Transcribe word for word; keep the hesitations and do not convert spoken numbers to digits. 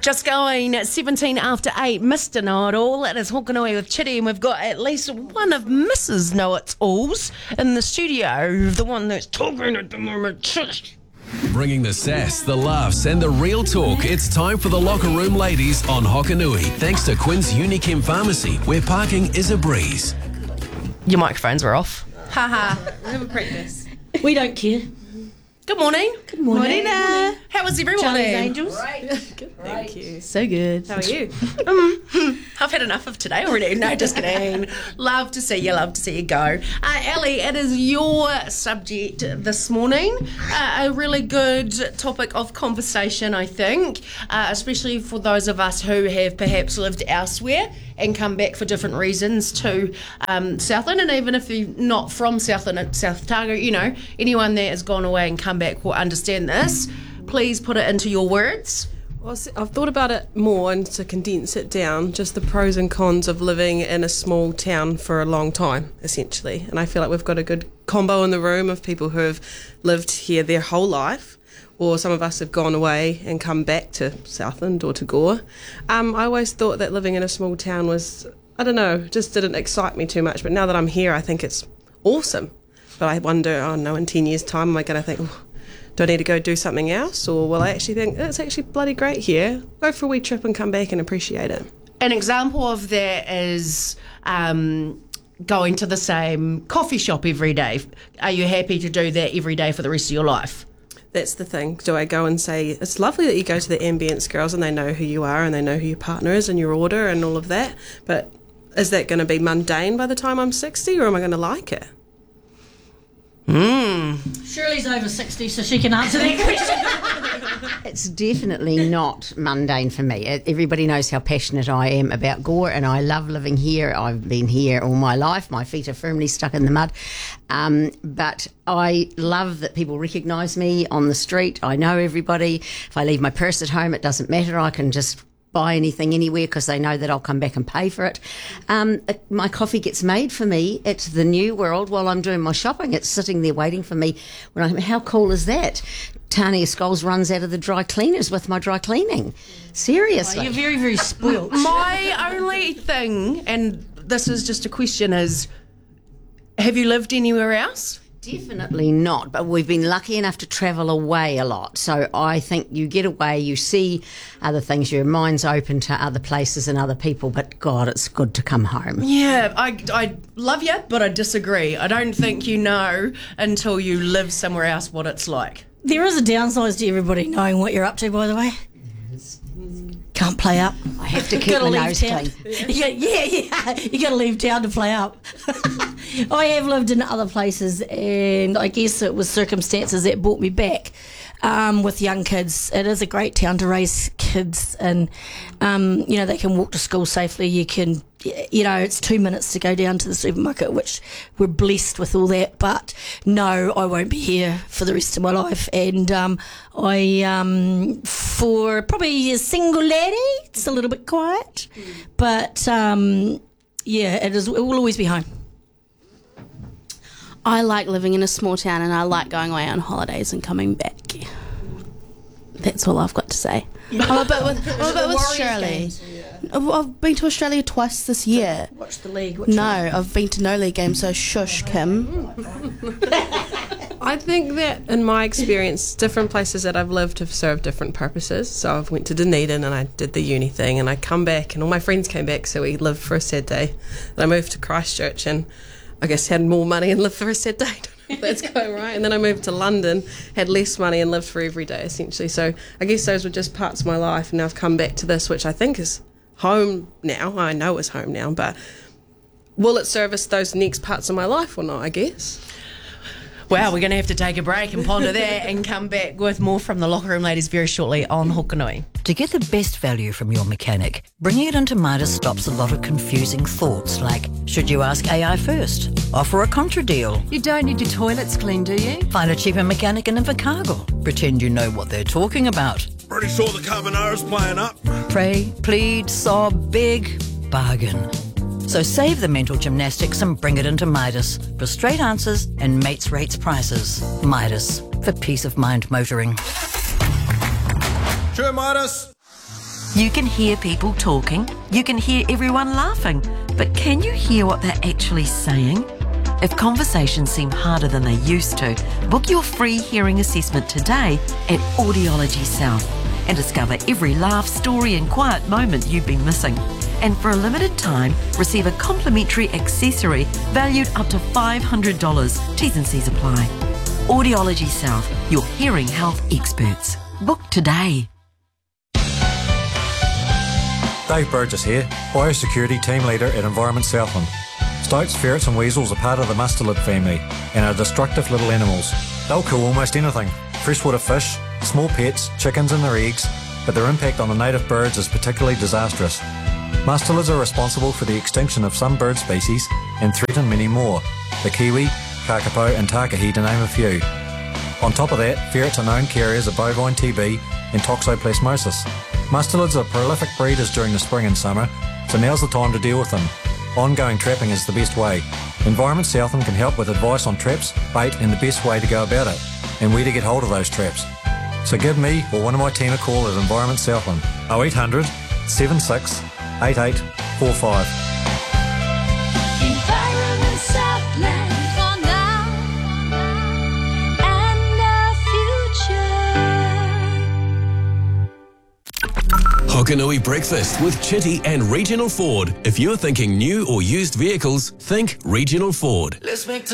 Just going seventeen after eight, Mister Know-It-All. It is Hokanui with Chitty, and we've got at least one of Missus Know-It-Alls in the studio, the one that's talking at the moment. Bringing the sass, the laughs and the real talk, it's time for the Locker Room Ladies on Hokanui. Thanks to Quinn's Unichem Pharmacy, where parking is a breeze. Your microphones were off. Haha, never practice. We don't care. Good morning. Good morning. Morning. How was everyone? Charlie's Angels. Right. Good, Right. thank you. So good. How are you? Um, I've had enough of today already. No, just kidding. Love to see you. Love to see you go. Uh, Ellie, it is your subject this morning. Uh, a really good topic of conversation, I think, uh, especially for those of us who have perhaps lived elsewhere and come back for different reasons to um, Southland, and even if you're not from Southland, South Otago, you know, anyone that has gone away and come back will understand this. Please put it into your words. Well, I've thought about it more, and to condense it down, just the pros and cons of living in a small town for a long time, essentially. And I feel like we've got a good combo in the room of people who have lived here their whole life, or some of us have gone away and come back to Southland or to Gore. Um, I always thought that living in a small town was, I don't know, just didn't excite me too much. But now that I'm here, I think it's awesome. But I wonder, oh no, in ten years' time, am I going to think, oh, do I need to go do something else? Or will I actually think, it's actually bloody great here. Go for a wee trip and come back and appreciate it. An example of that is um, going to the same coffee shop every day. Are you happy to do that every day for the rest of your life? That's the thing. Do I go and say, it's lovely that you go to the Ambience Girls and they know who you are and they know who your partner is and your order and all of that, but is that going to be mundane by the time I'm sixty, or am I going to like it? Mm. Shirley's over sixty, so she can answer that question. It's definitely not mundane for me. Everybody knows how passionate I am about Gore, and I love living here. I've been here all my life. My feet are firmly stuck in the mud. Um, but I love that people recognise me on the street. I know everybody. If I leave my purse at home, it doesn't matter. I can just buy anything anywhere because they know that I'll come back and pay for it. Um, it. My coffee gets made for me at the New World while I'm doing my shopping. It's sitting there waiting for me. When I, how cool is that? Tania Scholes runs out of the dry cleaners with my dry cleaning. Seriously. Oh, you're very, very spoilt. My only thing, and this is just a question, is have you lived anywhere else? Definitely not, but we've been lucky enough to travel away a lot. So I think you get away, you see other things, your mind's open to other places and other people, but God, it's good to come home. Yeah, I, I love you, but I disagree. I don't think you know until you live somewhere else what it's like. There is a downside to everybody knowing what you're up to, by the way. Can't play up. I have to keep my nose town. clean. Yeah, yeah, yeah. You got to leave town to play up. I have lived in other places, and I guess it was circumstances that brought me back um, with young kids. It is a great town to raise kids, and um, you know, they can walk to school safely. You can, you know, it's two minutes to go down to the supermarket, which we're blessed with all that. But no, I won't be here for the rest of my life, and um, I, um, for probably a single laddie, it's a little bit quiet, but um, yeah, it is. It will always be home. I like living in a small town, and I like going away on holidays and coming back. That's all I've got to say. I'm a bit with, I'm a bit with Shirley. I've, I've been to Australia twice this year. Watch the league. Watch no, I've been to no league games, so shush, Kim. I think that in my experience, different places that I've lived have served different purposes. So I've went to Dunedin and I did the uni thing, and I come back and all my friends came back, so we lived for a sad day. And I moved to Christchurch and I guess had more money and lived for a sad day. I don't know if that's going right. And then I moved to London, had less money and lived for every day essentially. So I guess those were just parts of my life, and now I've come back to this, which I think is home now. I know it's home now, but will it service those next parts of my life or not, I guess? Wow, we're going to have to take a break and ponder that and come back with more from the Locker Room Ladies very shortly on Hokanui. To get the best value from your mechanic, bringing it into Midas stops a lot of confusing thoughts like, should you ask A I first? Offer a contra deal. You don't need your toilets cleaned, do you? Find a cheaper mechanic in Invercargill. Pretend you know what they're talking about. Pretty sure the Carbonara's playing up. Pray, plead, sob, beg, bargain. So save the mental gymnastics and bring it into Midas for straight answers and mates rates prices. Midas, for peace of mind motoring. Sure, Midas. You can hear people talking, you can hear everyone laughing, but can you hear what they're actually saying? If conversations seem harder than they used to, book your free hearing assessment today at Audiology South and discover every laugh, story and quiet moment you've been missing. And for a limited time, receive a complimentary accessory valued up to five hundred dollars. T's and C's apply. Audiology South, your hearing health experts. Book today. Dave Burgess here, Biosecurity Team Leader at Environment Southland. Stoats, ferrets and weasels are part of the mustelid family and are destructive little animals. They'll kill almost anything, freshwater fish, small pets, chickens and their eggs, but their impact on the native birds is particularly disastrous. Mustelids are responsible for the extinction of some bird species and threaten many more, the kiwi, kakapo and takahi to name a few. On top of that, ferrets are known carriers of bovine T B and toxoplasmosis. Mustelids are prolific breeders during the spring and summer, so now's the time to deal with them. Ongoing trapping is the best way. Environment Southland can help with advice on traps, bait and the best way to go about it, and where to get hold of those traps. So give me or one of my team a call at Environment Southland, oh eight hundred, seven six, eight eight four five. Environment Southland for now and the future. Hokanui Breakfast with Chitty and Regional Ford. If you're thinking new or used vehicles, think Regional Ford. Let's make